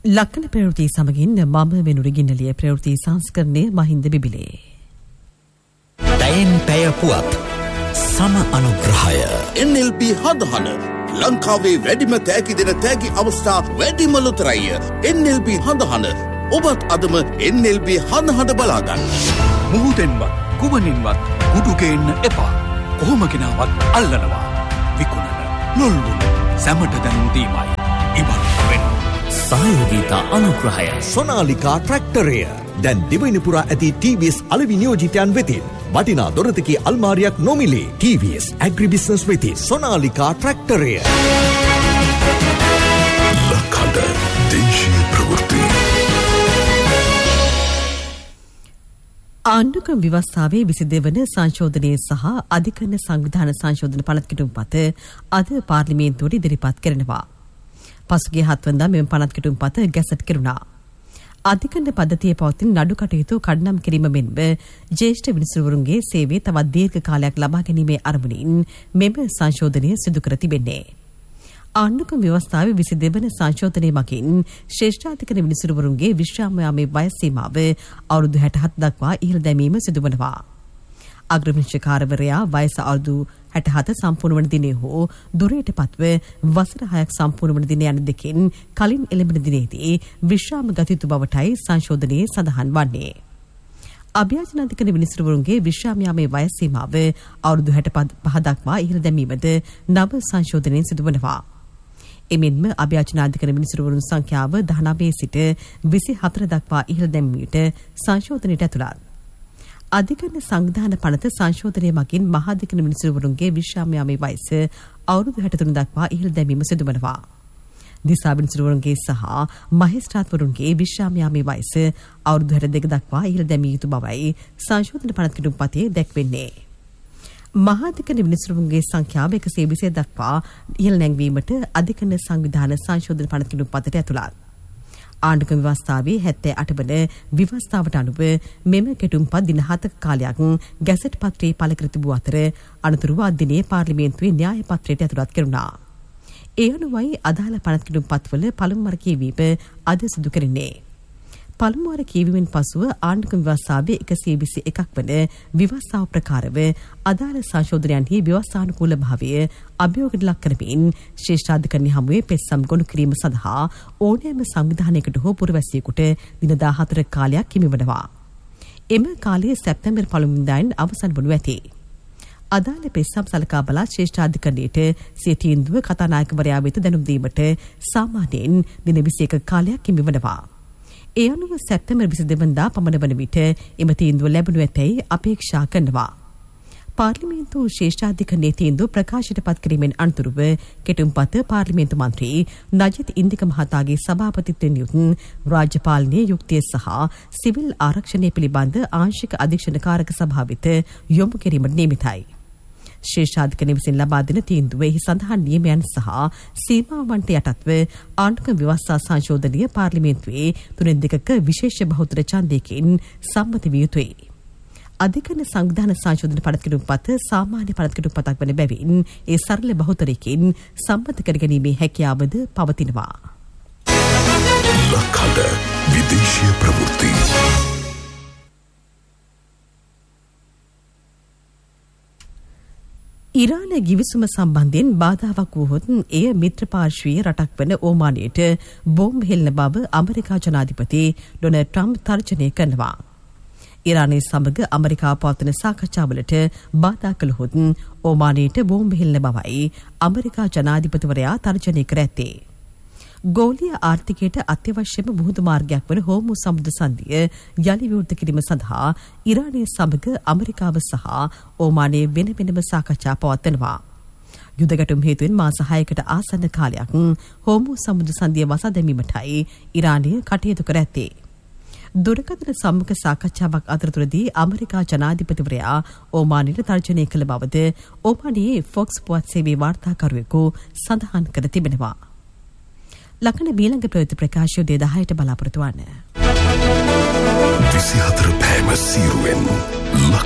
ලක්කන ප්‍රවෘත්ති සමගින් මම වෙනුරගින්නලිය ප්‍රවෘත්ති සංස්කරණය මහින්ද බිබිලේ. දයෙන් පැය පුවත් සම අනුග්‍රහය NLB හදහන ලංකාවේ වැඩිම තෑගි දෙන තෑගි අවස්ථා වැඩිම ලොතරැය. NLB හදහන ඔබත් අදම NLB හදහන බලාගන්න. මුහුදෙන්වත් ගුවනින්වත් උඩුගේන්න එපා. කොහොමගෙනාවත් අල්ලනවා. විකුණන ලොල්වුන් සැමට දැනුම් දීමයි. ඉවත් වෙන්න. සහයෝගීතා අනුග්‍රහය සොනාලිකා ට්‍රැක්ටරය දැන් දිවයිනපුරා ඇති TVS අලෙවි නියෝජිතයන් වෙතින් වටිනා දොරතකි අල්මාරියක් නොමිලේ. TVS ඇග්‍රිබිස්නස් වෙතින් සොනාලිකා ට්‍රැක්ටරය. ලකඩ දේශීය ප්‍රවෘත්ති. ආණ්ඩුක්‍රම ව්‍යවස්ථාවේ 22 වන සංශෝධනයේ සහ අධිකරණ සංවිධාන සංශෝධන පනත් කිටුම්පත අද පාර්ලිමේන්තුවට ඉදිරිපත් කරනවා. පසුගිය 7 වෙනිදා මෙම පනත් කිටුම්පත ගැසට් කෙරුණා. අධිකරණ පද්ධතියේ පවතින නඩු කටයුතු කඩනම් කිරීම මෙන්ම ජ්‍යෙෂ්ඨ විනිසුරුවරුන්ගේ සේවය තවත් දීර්ඝ කාලයක් ලබා ගැනීමේ අරමුණින් මෙම සංශෝධනය සිදු කර තිබෙන්නේ. ආණ්ඩුක්‍රම ව්‍යවස්ථාවේ 22 වන සංශෝධනය මගින් ශ්‍රේෂ්ඨාධිකරණ විනිසුරුවරුන්ගේ විශ්‍රාම යාමේ වයස් සීමාව අවුරුදු 67 දක්වා ඉහළ දැමීම සිදු වනවා. අග්‍රවිනිශ්චයකාරවරයා වයස අවුරුදු 67 සම්පූර්ණ වන දිනේ හෝ දුරයට පත්ව වසර 6ක් සම්පූර්ණ වන දින යන දෙකෙන් කලින් එළඹෙන දිනේදී විශ්‍රාම ගත යුතු බවටයි සංශෝධනයේ සඳහන් වන්නේ. අභ්‍යාසනාධිකරණ විනිසුරුවරුන්ගේ විශ්‍රාම යාමේ වයස් සීමාව අවුරුදු 65 දක්වා ඉහළ දැමීමද නව සංශෝධනයෙන් සිදු වනවා. එමෙන්ම අභ්‍යාසනාධිකරණ විනිසුරුවරුන් සංඛ්‍යාව 19 සිට 24 දක්වා ඉහළ දැමීමට සංශෝධනයට ඇතුළත්. අධිකරණ සංවිධාන පනත සංශෝධනය මගින් මහාධිකරණ විනිසුරුවරුන්ගේ විශ්‍රාම යාමේ වයස අවුරුදු 63 දක්වා ඉහළ දැමීම සිදු වනවා. දිසා විනිසුරුවරුන්ගේ සහ මහේස්ත්‍රාත්වරුන්ගේ විශ්‍රාම යාමේ වයස අවුරුදු 62 දක්වා ඉහළ දැමිය යුතු බවයි සංශෝධන පනත් කිටුම්පතේ දැක්වෙන්නේ. මහාධිකරණ විනිසුරුවරුන්ගේ සංඛ්‍යාව 120 දක්වා ඉහළ නැංවීමට අධිකරණ සංවිධාන සංශෝධන පනත් කිටුම්පතට ඇතුළත්. ආණ්ඩුක්‍රම ව්‍යවස්ථාවේ 78 වන ව්‍යවස්ථාවට අනුව මෙම කෙටුම්පත් දින 7ක කාලයක් ගැසට් පත්‍රයේ පළ කර තිබූ අතර අනතුරුව අද දිනේ පාර්ලිමේන්තුවේ න්‍යාය පත්‍රයට ඇතුළත් කෙරුණා. ඒ අනුවයි අදාළ පනත් කිටුම්පත්වල පළමු වර කියවීම අද සිදු කෙරෙන්නේ. පළමු වර කියවීමෙන් පසුව ආණ්ඩුක්‍රම ව්‍යවස්ථාවේ 121ක් වන ව්‍යවස්ථාව ප්‍රකාරව අදාළ සංශෝධනයන්හි ව්‍යවස්ථානුකූල භාවය අභියෝගයට ලක් කරමින් ශ්‍රේෂ්ඨාධිකරණ හමුවේ පෙත්සම් ගොනු කිරීම සඳහා ඕනෑම සංවිධානයකට හෝ පුරවැසියෙකුට දින 14 කාලයක් හිමිවනවා. එම කාලය සැප්තැම්බර් 1 වෙනිදායින් අවසන් වනු ඇති. අදාළ පෙත්සම් සලකා බලා ශ්‍රේෂ්ඨාධිකරණයට සිය තීන්දුව කතානායකවරයා වෙත දැනුම් දීමට සාමාන්‍යයෙන් දින 21 කාලයක් හිමිවනවා. ඒ අනුව සැප්තැම්බර් 22 වෙනිදා පමණ වන විට එම තීන්දුව ලැබෙනු ඇතැයි අපේක්ෂා කරනවා. පාර්ලිමේන්තු ශ්‍රේෂ්ඨාධිකරණයේ තීන්දුව ප්‍රකාශයට පත් කිරීමෙන් අනතුරුව කෙටුම්පත පාර්ලිමේන්තු මන්ත්‍රී නජිත් ඉන්දික මහතාගේ සභාපතිත්වයෙන් යුතු රාජ්‍යපාලනයේ යුක්තිය සහ සිවිල් ආරක්ෂණය පිළිබඳ ආංශික අධීක්ෂණකාරක සභාව වෙත යොමු කිරීමට නියමිතයි. ශ්‍රේෂ්ඨාධිකරණය විසින් ලබා දෙන තීන්දුවේ සඳහන් නියමයන් සහ සීමාවන්ට යටත්ව ආණ්ඩුක්‍රම ව්‍යවස්ථා සංශෝධනය පාර්ලිමේන්තුවේ 3/2ක විශේෂ බහුතර ඡන්දයකින් සම්මත විය යුතුයි. අධිකරණ සංවිධාන සංශෝධන පනත් කිටුම්පත සාමාන්‍ය පනත් කිටුම්පතක් වන බැවින් ඒ සරල බහුතරයකින් සම්මත කරගැනීමේ හැකියාවද පවතිනවා. ලකඩ විදේශීය ප්‍රවෘත්ති. ඉරාන ගිවිසුම සම්බන්ධයෙන් බාධාවක් වුවහොත් එය මිත්‍රපාර්ශ්වීය රටක් වන ඕමානයට බෝම්බ හෙළන බව ඇමරිකා ජනාධිපති ඩොනල්ඩ් ට්‍රම්ප් තර්ජනය කරනවා. ඉරානය සමග ඇමරිකාව පවත්වන සාකච්ඡාවලට බාධා කළහොත් ඕමානයට බෝම්බ හෙළන බවයි ඇමරිකා ජනාධිපතිවරයා තර්ජනය කර ඇත්තේ. ගෝලීය ආර්ථිකයට අත්‍යවශ්‍යම මුහුදු මාර්ගයක් වන හෝමු සමුද්‍ර සංධිය යලි විවෘත කිරීම සඳහා ඉරානය සමග ඇමරිකාව සහ ඕමානය වෙන වෙනම සාකච්ඡා පවත්වනවා. යුද ගැටුම් හේතුවෙන් මාස 6කට ආසන්න කාලයක් හෝමු සමුද්‍ර සංධිය වසා දැමීමටයි ඉරානය කටයුතු කර ඇත්තේ. දුරකථන සම්මුඛ සාකච්ඡාවක් අතරතුරදී ඇමරිකා ජනාධිපතිවරයා ඕමානයට තර්ජනය කළ බවද ඕමානයේ ෆොක්ස් පුවත් සේවයේ වාර්තාකරුවෙකු සඳහන් කර තිබෙනවා. ලක්න බීලඟ ප්‍රවෘත්ති ප්‍රකාශය 10ට බලාපොරොත්තු වන්න. 24 පැයම සීරුවෙන්